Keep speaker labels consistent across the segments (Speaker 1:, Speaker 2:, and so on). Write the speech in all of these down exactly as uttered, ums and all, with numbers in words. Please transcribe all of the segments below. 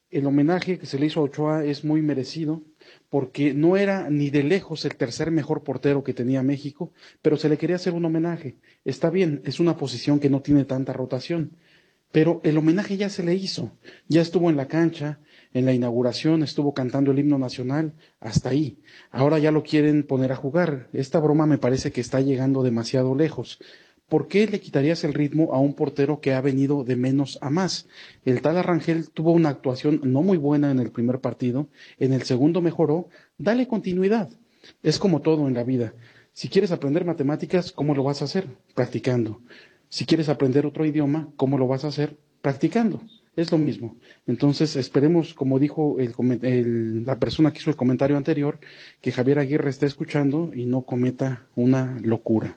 Speaker 1: El homenaje que se le hizo a Ochoa es muy merecido porque no era ni de lejos el tercer mejor portero que tenía México, pero se le quería hacer un homenaje. Está bien, es una posición que no tiene tanta rotación, pero el homenaje ya se le hizo, ya estuvo en la cancha, en la inauguración, estuvo cantando el himno nacional, hasta ahí. Ahora ya lo quieren poner a jugar. Esta broma me parece que está llegando demasiado lejos. ¿Por qué le quitarías el ritmo a un portero que ha venido de menos a más? El tal Arrangel tuvo una actuación no muy buena en el primer partido, en el segundo mejoró, dale continuidad. Es como todo en la vida. Si quieres aprender matemáticas, ¿cómo lo vas a hacer? Practicando. Si quieres aprender otro idioma, ¿cómo lo vas a hacer? Practicando. Es lo mismo. Entonces, esperemos, como dijo el, el, la persona que hizo el comentario anterior, que Javier Aguirre esté escuchando y no cometa una locura.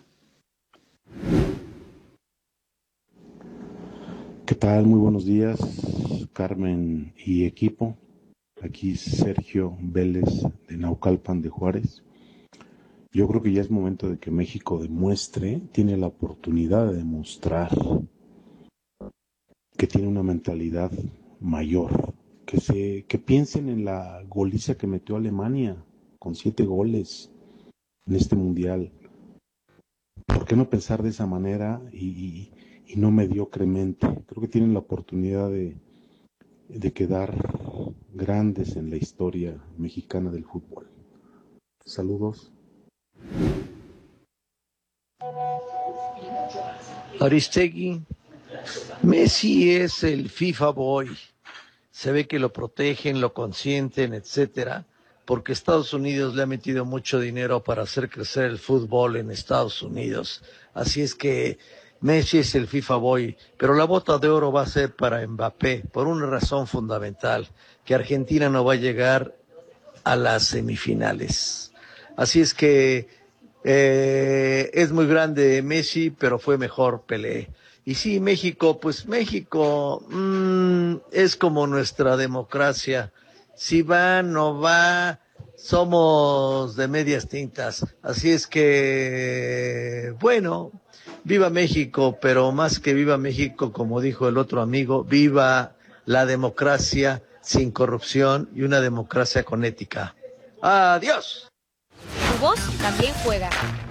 Speaker 2: ¿Qué tal? Muy buenos días, Carmen y equipo. Aquí Sergio Vélez de Naucalpan de Juárez. Yo creo que ya es momento de que México demuestre, tiene la oportunidad de demostrar que tiene una mentalidad mayor, que se, que piensen en la goliza que metió Alemania con siete goles en este mundial. ¿Por qué no pensar de esa manera y, y, y no mediocremente? Creo que tienen la oportunidad de, de quedar grandes en la historia mexicana del fútbol. Saludos.
Speaker 3: Aristegui, Messi es el FIFA Boy. Se ve que lo protegen, lo consienten, etcétera, porque Estados Unidos le ha metido mucho dinero para hacer crecer el fútbol en Estados Unidos. Así es que Messi es el FIFA Boy, pero la bota de oro va a ser para Mbappé, por una razón fundamental, que Argentina no va a llegar a las semifinales. Así es que eh, es muy grande Messi, pero fue mejor Pelé. Y sí, México, pues México mmm, es como nuestra democracia. Si va, no va, somos de medias tintas. Así es que, bueno, viva México, pero más que viva México, como dijo el otro amigo, viva la democracia sin corrupción y una democracia con ética. ¡Adiós!
Speaker 4: Tu voz también juega.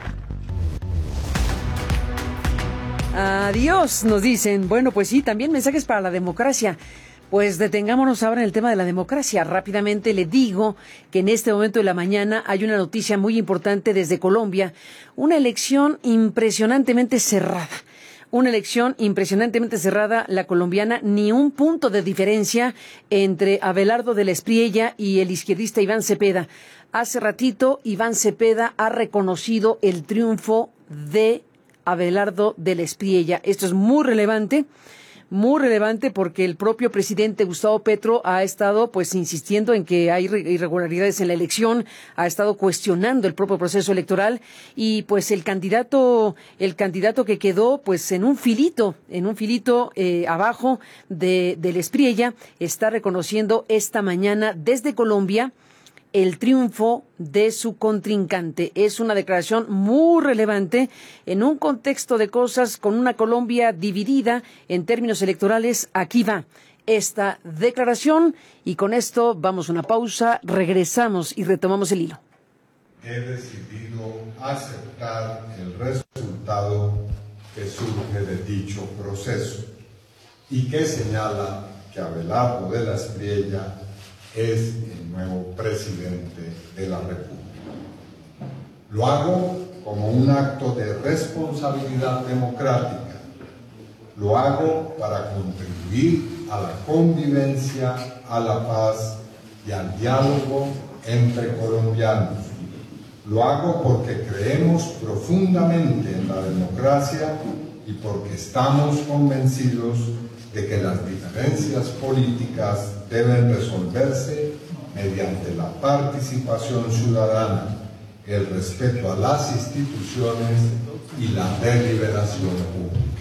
Speaker 5: Adiós, nos dicen. Bueno, pues sí, también mensajes para la democracia. Pues detengámonos ahora en el tema de la democracia. Rápidamente le digo que en este momento de la mañana hay una noticia muy importante desde Colombia. Una elección impresionantemente cerrada. Una elección impresionantemente cerrada, la colombiana, ni un punto de diferencia entre Abelardo de la Espriella y el izquierdista Iván Cepeda. Hace ratito, Iván Cepeda ha reconocido el triunfo de Abelardo de la Espriella. Esto es muy relevante, muy relevante porque el propio presidente Gustavo Petro ha estado pues insistiendo en que hay irregularidades en la elección, ha estado cuestionando el propio proceso electoral y pues el candidato, el candidato que quedó pues en un filito, en un filito eh, abajo de, de la Espriella, está reconociendo esta mañana desde Colombia el triunfo de su contrincante. Es una declaración muy relevante en un contexto de cosas con una Colombia dividida en términos electorales. Aquí va esta declaración y con esto vamos a una pausa, regresamos y retomamos el hilo.
Speaker 6: He decidido aceptar el resultado que surge de dicho proceso y que señala que Abelardo de la Espriella es el nuevo presidente de la República. Lo hago como un acto de responsabilidad democrática. Lo hago para contribuir a la convivencia, a la paz y al diálogo entre colombianos. Lo hago porque creemos profundamente en la democracia y porque estamos convencidos de que las diferencias políticas deben resolverse mediante la participación ciudadana, el respeto a las instituciones y la deliberación pública.